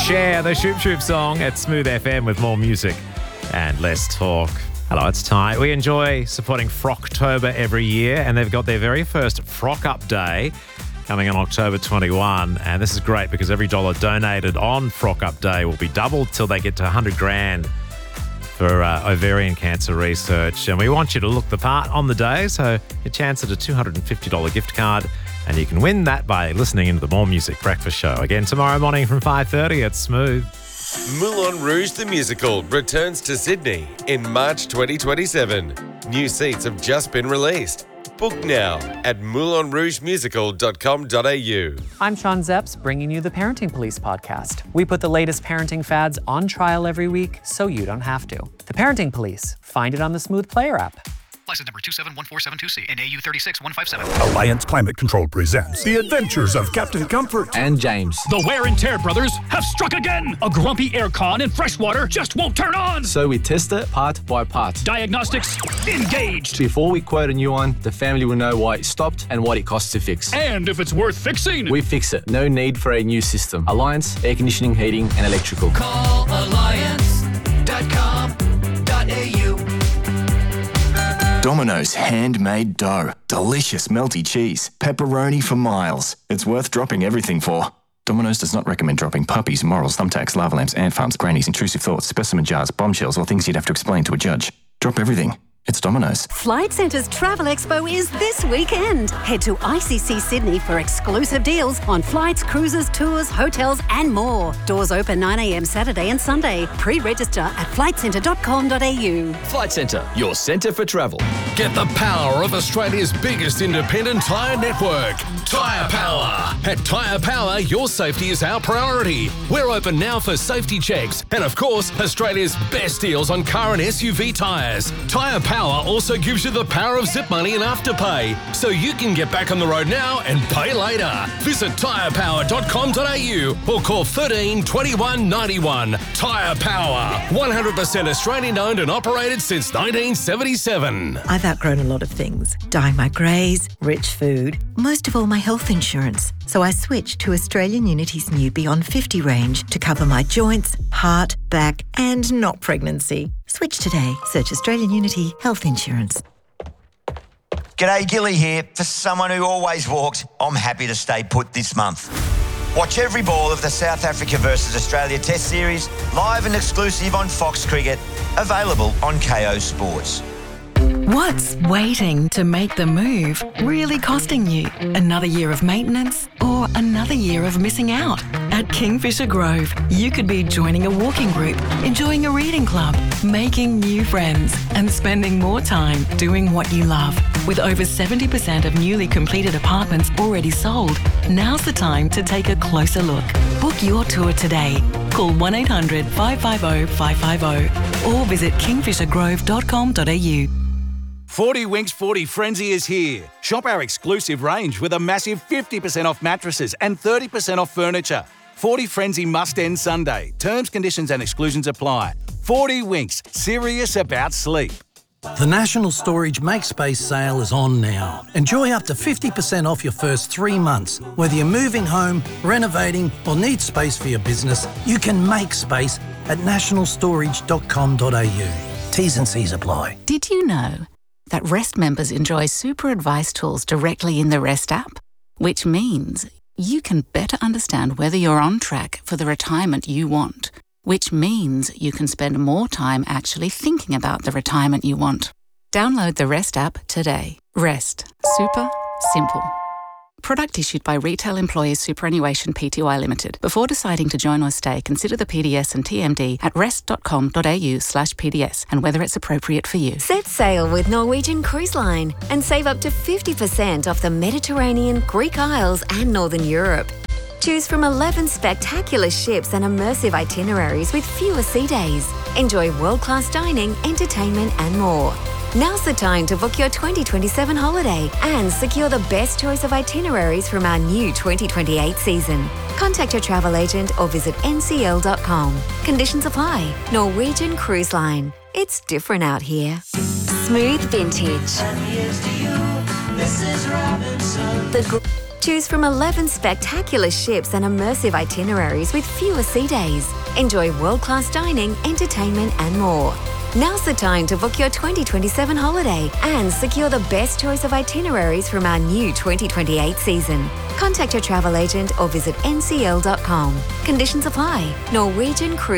Share the Shoop Shoop song at Smooth FM with more music and less talk. Hello, it's Ty. We enjoy supporting Frocktober every year, and they've got their very first Frock Up Day coming on October 21. And this is great because every dollar donated on Frock Up Day will be doubled till they get to 100 grand for ovarian cancer research. And we want you to look the part on the day, so your chance at a $250 gift card. And you can win that by listening into the More Music Breakfast Show. Again, tomorrow morning from 5:30 at Smooth. Moulin Rouge the Musical returns to Sydney in March 2027. New seats have just been released. Book now at moulinrougemusical.com.au. I'm Sean Zepps, bringing you the Parenting Police podcast. We put the latest parenting fads on trial every week so you don't have to. The Parenting Police. Find it on the Smooth Player app. License number 271472C and AU 36157. Alliance Climate Control presents The Adventures of Captain Comfort and James. The Wear and Tear brothers have struck again. A grumpy aircon and fresh water just won't turn on. So we test it part by part. Diagnostics engaged. Before we quote a new one, the family will know why it stopped and what it costs to fix. And if it's worth fixing. We fix it. No need for a new system. Alliance, air conditioning, heating and electrical. Call alliance.com.au. Domino's handmade dough. Delicious melty cheese. Pepperoni for miles. It's worth dropping everything for. Domino's does not recommend dropping puppies, morals, thumbtacks, lava lamps, ant farms, grannies, intrusive thoughts, specimen jars, bombshells, or things you'd have to explain to a judge. Drop everything. It's Domino's. Flight Centre's Travel Expo is this weekend. Head to ICC Sydney for exclusive deals on flights, cruises, tours, hotels and more. Doors open 9 a.m. Saturday and Sunday. Pre-register at flightcentre.com.au. Flight Centre, your centre for travel. Get the power of Australia's biggest independent tyre network. Tyre Power. At Tyre Power, your safety is our priority. We're open now for safety checks and, of course, Australia's best deals on car and SUV tyres. Tyre Power also gives you the power of zip money and afterpay, so you can get back on the road now and pay later. Visit tyrepower.com.au or call 13 21 91. Tyre Power. 100% Australian owned and operated since 1977. I've outgrown a lot of things. Dyeing my greys, rich food, most of all my health insurance. So I switched to Australian Unity's new Beyond 50 range to cover my joints, heart, back and not pregnancy. Switch today. Search Australian Unity Health Insurance. G'day, Gilly here. For someone who always walks, I'm happy to stay put this month. Watch every ball of the South Africa versus Australia Test Series, live and exclusive on Fox Cricket, available on KO Sports. What's waiting to make the move really costing you? Another year of maintenance or another year of missing out? At Kingfisher Grove, you could be joining a walking group, enjoying a reading club, making new friends and spending more time doing what you love. With over 70% of newly completed apartments already sold, now's the time to take a closer look. Book your tour today. Call 1800 550 550 or visit kingfishergrove.com.au. 40 Winks 40 Frenzy is here. Shop our exclusive range with a massive 50% off mattresses and 30% off furniture. 40 Frenzy must end Sunday. Terms, conditions and exclusions apply. 40 Winks, serious about sleep. The National Storage Make Space sale is on now. Enjoy up to 50% off your first 3 months. Whether you're moving home, renovating or need space for your business, you can make space at nationalstorage.com.au. T's and C's apply. Did you know that REST members enjoy super advice tools directly in the REST app? Which means you can better understand whether you're on track for the retirement you want. Which means you can spend more time actually thinking about the retirement you want. Download the REST app today. REST. Super simple. Product issued by Retail Employers Superannuation Pty Limited. Before deciding to join or stay, consider the PDS and TMD at rest.com.au/PDS and whether it's appropriate for you. Set sail with Norwegian Cruise Line and save up to 50% off the Mediterranean, Greek Isles and Northern Europe. Choose from 11 spectacular ships and immersive itineraries with fewer sea days. Enjoy world-class dining, entertainment and more. Now's the time to book your 2027 holiday and secure the best choice of itineraries from our new 2028 season. Contact your travel agent or visit ncl.com. Conditions apply. Norwegian Cruise Line. It's different out here. Smooth Vintage. Choose from 11 spectacular ships and immersive itineraries with fewer sea days. Enjoy world-class dining, entertainment and more. Now's the time to book your 2027 holiday and secure the best choice of itineraries from our new 2028 season. Contact your travel agent or visit ncl.com. Conditions apply. Norwegian Cruise